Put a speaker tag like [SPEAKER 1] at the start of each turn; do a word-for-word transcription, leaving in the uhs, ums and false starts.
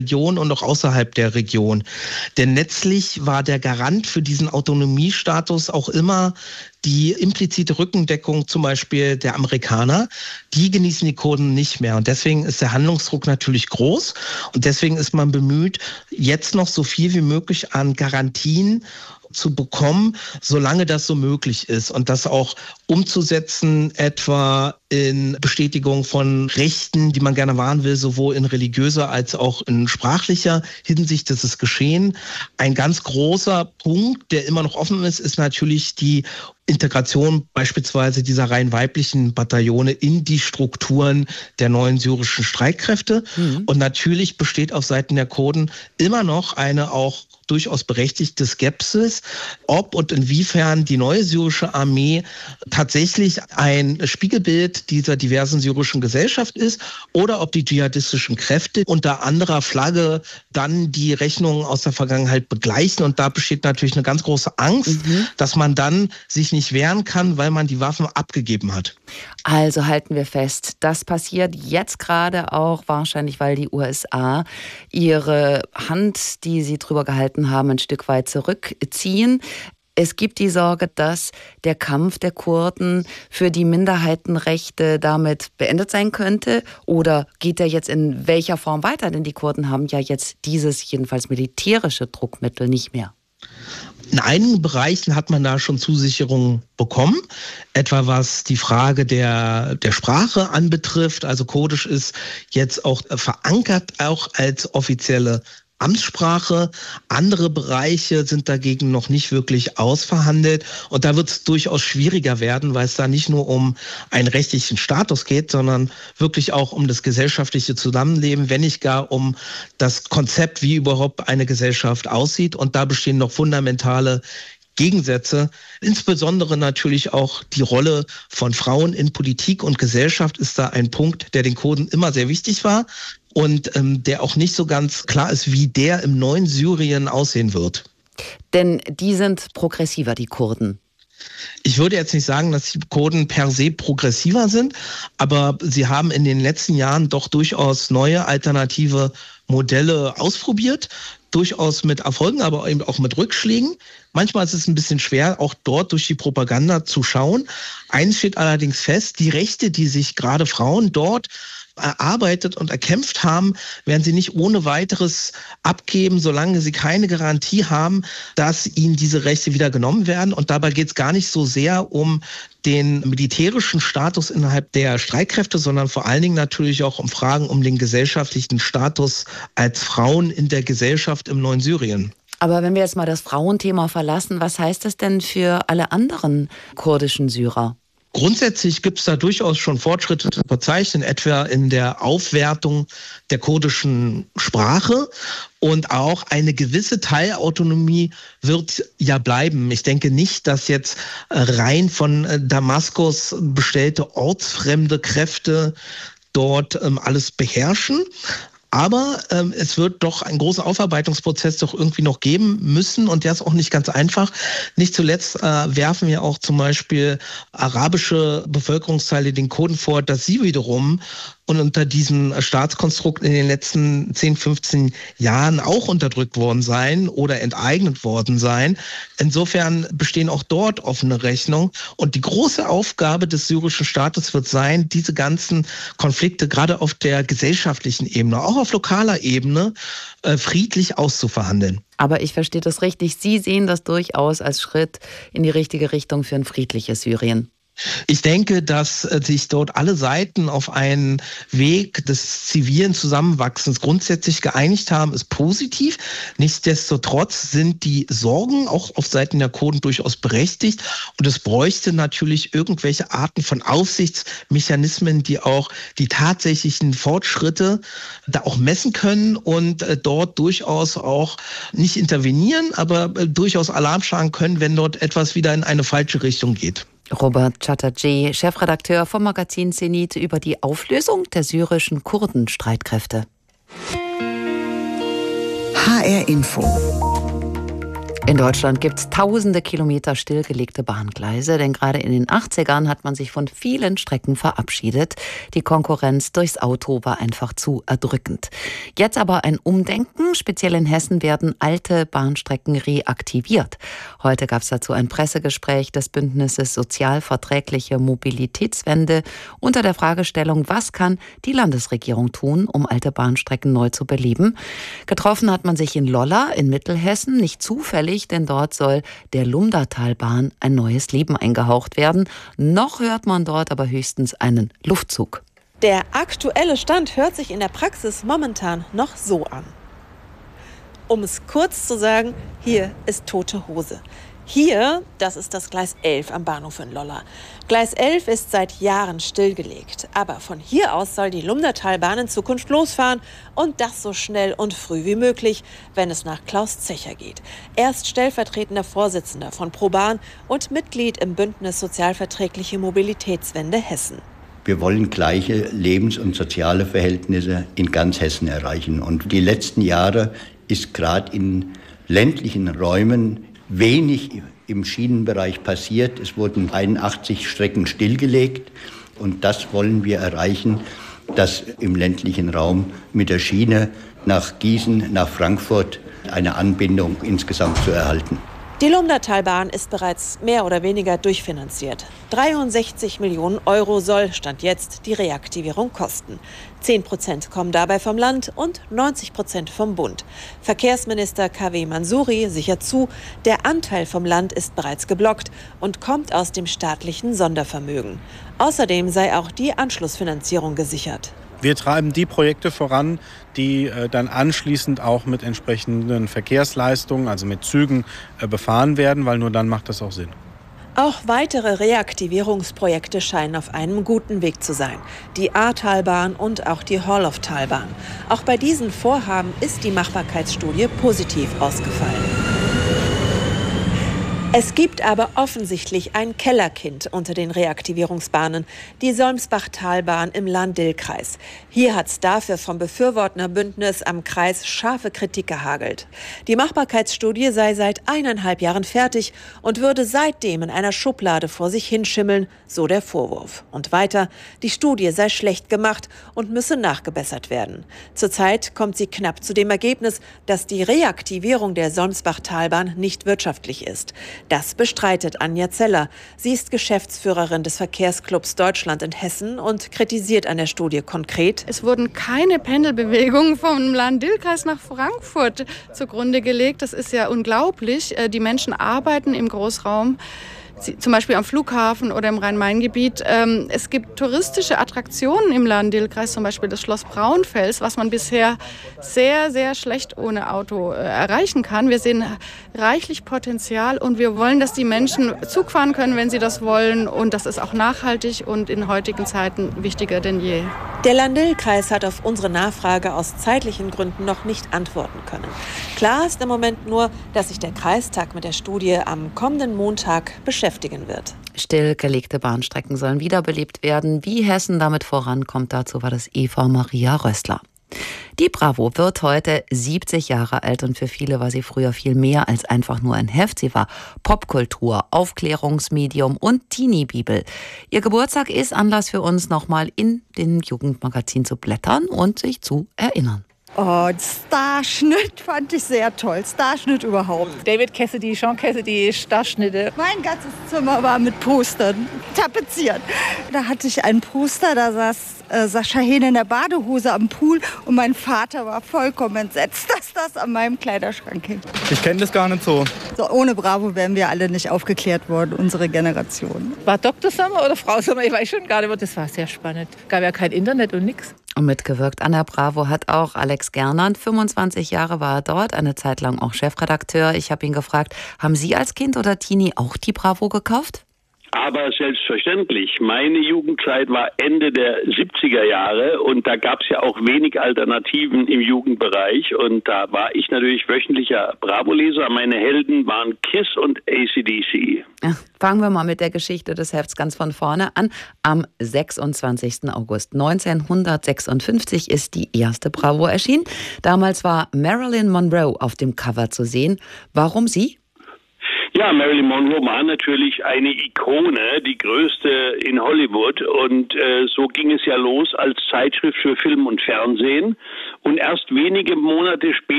[SPEAKER 1] Region und auch außerhalb der Region. Denn letztlich war der Garant für diesen Autonomiestatus auch immer die implizite Rückendeckung zum Beispiel der Amerikaner. Die genießen die Kurden nicht mehr. Und deswegen ist der Handlungsdruck natürlich groß. Und deswegen ist man bemüht, jetzt noch so viel wie möglich an Garantien zu bekommen, solange das so möglich ist und das auch umzusetzen, etwa in Bestätigung von Rechten, die man gerne wahren will, sowohl in religiöser als auch in sprachlicher Hinsicht. Das ist geschehen. Ein ganz großer Punkt, der immer noch offen ist, ist natürlich die Integration beispielsweise dieser rein weiblichen Bataillone in die Strukturen der neuen syrischen Streitkräfte. Mhm. Und natürlich besteht auf Seiten der Kurden immer noch eine auch durchaus berechtigte Skepsis, ob und inwiefern die neue syrische Armee tatsächlich ein Spiegelbild dieser diversen syrischen Gesellschaft ist oder ob die dschihadistischen Kräfte unter anderer Flagge dann die Rechnungen aus der Vergangenheit begleichen. Und da besteht natürlich eine ganz große Angst, mhm. dass man dann sich nicht wehren kann, weil man die Waffen abgegeben hat.
[SPEAKER 2] Also halten wir fest, das passiert jetzt gerade auch wahrscheinlich, weil die U S A ihre Hand, die sie drüber gehalten haben, ein Stück weit zurückziehen. Es gibt die Sorge, dass der Kampf der Kurden für die Minderheitenrechte damit beendet sein könnte. Oder geht er jetzt in welcher Form weiter? Denn die Kurden haben ja jetzt dieses jedenfalls militärische Druckmittel nicht mehr.
[SPEAKER 1] In einigen Bereichen hat man da schon Zusicherungen bekommen, etwa was die Frage der, der Sprache anbetrifft. Also Kurdisch ist jetzt auch verankert, auch als offizielle Amtssprache. Andere Bereiche sind dagegen noch nicht wirklich ausverhandelt. Und da wird es durchaus schwieriger werden, weil es da nicht nur um einen rechtlichen Status geht, sondern wirklich auch um das gesellschaftliche Zusammenleben, wenn nicht gar um das Konzept, wie überhaupt eine Gesellschaft aussieht. Und da bestehen noch fundamentale Gegensätze, insbesondere natürlich auch die Rolle von Frauen in Politik und Gesellschaft ist da ein Punkt, der den Kurden immer sehr wichtig war und ähm, der auch nicht so ganz klar ist, wie der im neuen Syrien aussehen wird.
[SPEAKER 2] Denn die sind progressiver, die Kurden.
[SPEAKER 1] Ich würde jetzt nicht sagen, dass die Kurden per se progressiver sind, aber sie haben in den letzten Jahren doch durchaus neue alternative Modelle ausprobiert, durchaus mit Erfolgen, aber eben auch mit Rückschlägen. Manchmal ist es ein bisschen schwer, auch dort durch die Propaganda zu schauen. Eins steht allerdings fest, die Rechte, die sich gerade Frauen dort erarbeitet und erkämpft haben, werden sie nicht ohne weiteres abgeben, solange sie keine Garantie haben, dass ihnen diese Rechte wieder genommen werden. Und dabei geht es gar nicht so sehr um den militärischen Status innerhalb der Streitkräfte, sondern vor allen Dingen natürlich auch um Fragen um den gesellschaftlichen Status als Frauen in der Gesellschaft im neuen Syrien.
[SPEAKER 2] Aber wenn wir jetzt mal das Frauenthema verlassen, was heißt das denn für alle anderen kurdischen Syrer?
[SPEAKER 1] Grundsätzlich gibt es da durchaus schon Fortschritte zu verzeichnen, etwa in der Aufwertung der kurdischen Sprache. Und auch eine gewisse Teilautonomie wird ja bleiben. Ich denke nicht, dass jetzt rein von Damaskus bestellte ortsfremde Kräfte dort ähm, alles beherrschen. Aber ähm, es wird doch einen großen Aufarbeitungsprozess doch irgendwie noch geben müssen und der ist auch nicht ganz einfach. Nicht zuletzt äh, werfen ja auch zum Beispiel arabische Bevölkerungsteile den Kurden vor, dass sie wiederum und unter diesem Staatskonstrukt in den letzten zehn, fünfzehn Jahren auch unterdrückt worden sein oder enteignet worden sein. Insofern bestehen auch dort offene Rechnungen. Und die große Aufgabe des syrischen Staates wird sein, diese ganzen Konflikte gerade auf der gesellschaftlichen Ebene, auch auf lokaler Ebene, äh, friedlich auszuverhandeln.
[SPEAKER 2] Aber ich verstehe das richtig. Sie sehen das durchaus als Schritt in die richtige Richtung für ein friedliches Syrien.
[SPEAKER 1] Ich denke, dass sich dort alle Seiten auf einen Weg des zivilen Zusammenwachsens grundsätzlich geeinigt haben, ist positiv. Nichtsdestotrotz sind die Sorgen auch auf Seiten der Kurden durchaus berechtigt. Und es bräuchte natürlich irgendwelche Arten von Aufsichtsmechanismen, die auch die tatsächlichen Fortschritte da auch messen können und dort durchaus auch nicht intervenieren, aber durchaus Alarm schlagen können, wenn dort etwas wieder in eine falsche Richtung geht.
[SPEAKER 2] Robert Chatterjee, Chefredakteur vom Magazin Zenit, über die Auflösung der syrischen Kurdenstreitkräfte.
[SPEAKER 3] H R Info.
[SPEAKER 2] In Deutschland gibt es tausende Kilometer stillgelegte Bahngleise, denn gerade in den achtzigern hat man sich von vielen Strecken verabschiedet. Die Konkurrenz durchs Auto war einfach zu erdrückend. Jetzt aber ein Umdenken. Speziell in Hessen werden alte Bahnstrecken reaktiviert. Heute gab es dazu ein Pressegespräch des Bündnisses Sozialverträgliche Mobilitätswende unter der Fragestellung, was kann die Landesregierung tun, um alte Bahnstrecken neu zu beleben. Getroffen hat man sich in Lolla in Mittelhessen, nicht zufällig, denn dort soll der Lumdatalbahn ein neues Leben eingehaucht werden. Noch hört man dort aber höchstens einen Luftzug.
[SPEAKER 3] Der aktuelle Stand hört sich in der Praxis momentan noch so an. Um es kurz zu sagen, hier ist tote Hose. Hier, das ist das Gleis elf am Bahnhof in Lolla. Gleis elf ist seit Jahren stillgelegt. Aber von hier aus soll die Lumdatalbahn in Zukunft losfahren. Und das so schnell und früh wie möglich, wenn es nach Klaus Zecher geht. Er ist stellvertretender Vorsitzender von ProBahn und Mitglied im Bündnis Sozialverträgliche Mobilitätswende Hessen.
[SPEAKER 4] Wir wollen gleiche Lebens- und soziale Verhältnisse in ganz Hessen erreichen. Und die letzten Jahre ist gerade in ländlichen Räumen wenig im Schienenbereich passiert. Es wurden einundachtzig Strecken stillgelegt und das wollen wir erreichen, dass im ländlichen Raum mit der Schiene nach Gießen, nach Frankfurt eine Anbindung insgesamt zu erhalten.
[SPEAKER 3] Die Lumdatalbahn ist bereits mehr oder weniger durchfinanziert. dreiundsechzig Millionen Euro soll, Stand jetzt, die Reaktivierung kosten. zehn Prozent kommen dabei vom Land und neunzig Prozent vom Bund. Verkehrsminister K W Mansouri sichert zu, der Anteil vom Land ist bereits geblockt und kommt aus dem staatlichen Sondervermögen. Außerdem sei auch die Anschlussfinanzierung gesichert.
[SPEAKER 5] Wir treiben die Projekte voran, die äh, dann anschließend auch mit entsprechenden Verkehrsleistungen, also mit Zügen, äh, befahren werden, weil nur dann macht das auch Sinn.
[SPEAKER 3] Auch weitere Reaktivierungsprojekte scheinen auf einem guten Weg zu sein. Die Ahrtalbahn und auch die Horlofftalbahn. Auch bei diesen Vorhaben ist die Machbarkeitsstudie positiv ausgefallen. Es gibt aber offensichtlich ein Kellerkind unter den Reaktivierungsbahnen, die Solmsbach-Talbahn im Lahn-Dill-Kreis. Hier hat es dafür vom Befürworterbündnis am Kreis scharfe Kritik gehagelt. Die Machbarkeitsstudie sei seit eineinhalb Jahren fertig und würde seitdem in einer Schublade vor sich hinschimmeln, so der Vorwurf. Und weiter, die Studie sei schlecht gemacht und müsse nachgebessert werden. Zurzeit kommt sie knapp zu dem Ergebnis, dass die Reaktivierung der Solmsbach-Talbahn nicht wirtschaftlich ist. Das bestreitet Anja Zeller. Sie ist Geschäftsführerin des Verkehrsclubs Deutschland in Hessen und kritisiert an der Studie konkret:
[SPEAKER 6] Es wurden keine Pendelbewegungen vom Lahn-Dill-Kreis nach Frankfurt zugrunde gelegt. Das ist ja unglaublich. Die Menschen arbeiten im Großraum, zum Beispiel am Flughafen oder im Rhein-Main-Gebiet. Es gibt touristische Attraktionen im Lahn-Dill-Kreis, zum Beispiel das Schloss Braunfels, was man bisher sehr, sehr schlecht ohne Auto erreichen kann. Wir sehen reichlich Potenzial und wir wollen, dass die Menschen Zug fahren können, wenn sie das wollen. Und das ist auch nachhaltig und in heutigen Zeiten wichtiger denn je.
[SPEAKER 3] Der Lahn-Dill-Kreis hat auf unsere Nachfrage aus zeitlichen Gründen noch nicht antworten können. Klar ist im Moment nur, dass sich der Kreistag mit der Studie am kommenden Montag beschäftigt wird.
[SPEAKER 2] Stillgelegte Bahnstrecken sollen wiederbelebt werden. Wie Hessen damit vorankommt, dazu war das Eva Maria Rössler. Die Bravo wird heute siebzig Jahre alt und für viele war sie früher viel mehr als einfach nur ein Heft. Sie war Popkultur, Aufklärungsmedium und Teenie-Bibel. Ihr Geburtstag ist Anlass für uns, nochmal in den Jugendmagazin zu blättern und sich zu erinnern.
[SPEAKER 7] Oh, Starschnitt fand ich sehr toll. Starschnitt überhaupt.
[SPEAKER 8] David Cassidy, Sean Cassidy, Starschnitte.
[SPEAKER 7] Mein ganzes Zimmer war mit Postern tapeziert. Da hatte ich ein Poster, da saß äh, Sascha Hehn in der Badehose am Pool und mein Vater war vollkommen entsetzt, dass das an meinem Kleiderschrank hing.
[SPEAKER 5] Ich kenne das gar nicht so.
[SPEAKER 7] So. Ohne Bravo wären wir alle nicht aufgeklärt worden, unsere Generation.
[SPEAKER 8] War Doktor Sommer oder Frau Sommer? Ich weiß schon gar nicht, das war sehr spannend. Gab ja kein Internet und nichts.
[SPEAKER 2] Und mitgewirkt an der Bravo hat auch Alex Gernand. fünfundzwanzig Jahre war er dort, eine Zeit lang auch Chefredakteur. Ich habe ihn gefragt, haben Sie als Kind oder Teenie auch die Bravo gekauft?
[SPEAKER 9] Aber selbstverständlich. Meine Jugendzeit war Ende der siebziger Jahre und da gab es ja auch wenig Alternativen im Jugendbereich und da war ich natürlich wöchentlicher Bravo-Leser. Meine Helden waren Kiss und A C D C.
[SPEAKER 2] Ja, fangen wir mal mit der Geschichte des Hefts ganz von vorne an. Am sechsundzwanzigsten August neunzehnhundertsechsundfünfzig ist die erste Bravo erschienen. Damals war Marilyn Monroe auf dem Cover zu sehen. Warum sie?
[SPEAKER 9] Ja, Marilyn Monroe war natürlich eine Ikone, die größte in Hollywood. Und äh, so ging es ja los als Zeitschrift für Film und Fernsehen. Und erst wenige Monate später